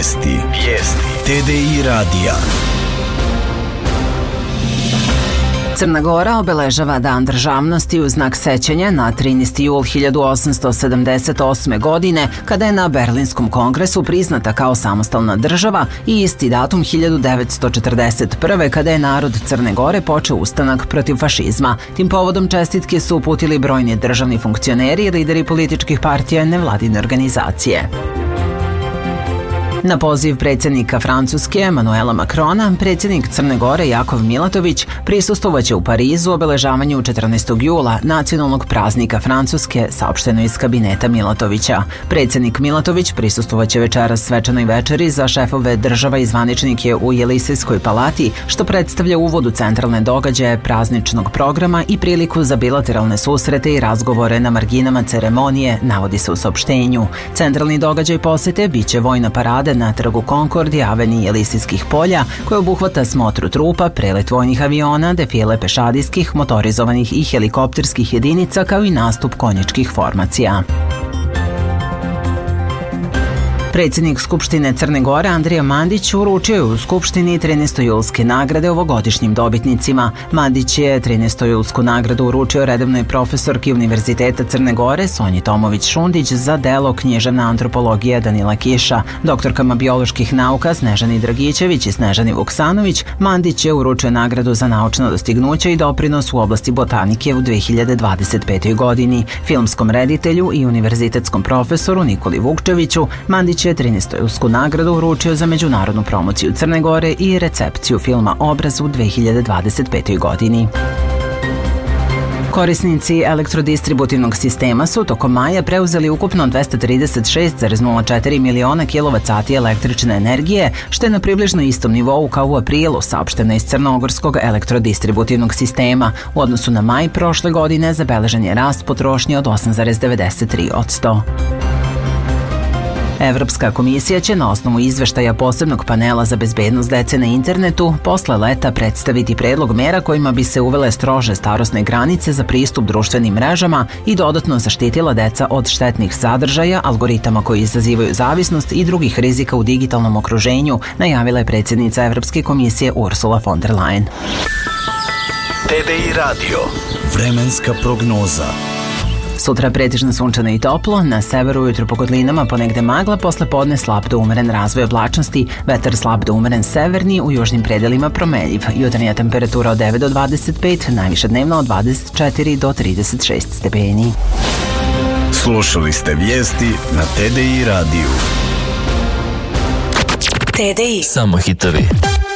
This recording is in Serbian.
Vijesti. TDI radija. Crna Gora obeležava Dan državnosti u znak sećanja na 13. jul 1878. godine, kada je na Berlinskom kongresu priznata kao samostalna država, i isti datum 1941. kada je narod Crne Gore počeo ustanak protiv fašizma. Tim povodom čestitke su uputili brojni državni funkcioneri i lideri političkih partija i nevladine organizacije. Na poziv predsjednika Francuske Emanuela Macrona, predsjednik Crne Gore Jakov Milatović prisustvovaće u Parizu obeležavanju 14. jula nacionalnog praznika Francuske, saopšteno iz kabineta Milatovića. Predsjednik Milatović prisustvovaće večeras svečanoj večeri za šefove država i zvaničnike u Jelisejskoj palati, što predstavlja uvod u centralne događaje prazničnog programa i priliku za bilateralne susrete i razgovore na marginama ceremonije, navodi se u saopštenju. Centralni događaj posete biće vojna parada na trgu Konkord i aveniji Jelisejskih polja, koja obuhvata smotru trupa, prelet vojnih aviona, defile pešadijskih, motorizovanih i helikopterskih jedinica, kao i nastup konjičkih formacija. Predsjednik Skupštine Crne Gore Andrija Mandić uručio je u Skupštini 13-julske nagrade ovogodišnjim dobitnicima. Mandić je 13-julsku nagradu uručio redovnoj profesorki Univerziteta Crne Gore Sonji Tomović-Šundić za delo Književna antropologija Danila Kiša. Doktorkama bioloških nauka Snežani Dragićević i Snežani Vuksanović Mandić je uručio nagradu za naučno dostignuće i doprinos u oblasti botanike u 2025. godini. Filmskom reditelju i univerzitetskom profesoru Nikoli Vukčeviću Mandić je 13-julsku nagradu uručio za međunarodnu promociju Crne Gore i recepciju filma Obraz u 2025. godini. Korisnici elektrodistributivnog sistema su tokom maja preuzeli ukupno 236,04 miliona kilovat-sati električne energije, što je na približno istom nivou kao u aprilu, saopšteno iz crnogorskog elektrodistributivnog sistema. U odnosu na maj prošle godine zabeležen je rast potrošnje od 8,93%. Evropska komisija će na osnovu izveštaja posebnog panela za bezbednost dece na internetu posle leta predstaviti predlog mera kojima bi se uvele strože starosne granice za pristup društvenim mrežama i dodatno zaštitila deca od štetnih sadržaja, algoritama koji izazivaju zavisnost i drugih rizika u digitalnom okruženju, najavila je predsjednica Evropske komisije Ursula von der Leyen. TDI radio. Vremenska prognoza. Sutra pretežno sunčano i toplo, na severu ujutro po kotlinama ponegde magla, posle podne slab do umeren razvoj oblačnosti, vetar slab do umeren severni, u južnim predelima promenljiv. Jutarnja temperatura od 9 do 25, najviša dnevna od 24 do 36 stepeni. Slušali ste vijesti na TDI radiju. TDI. Samo hitovi.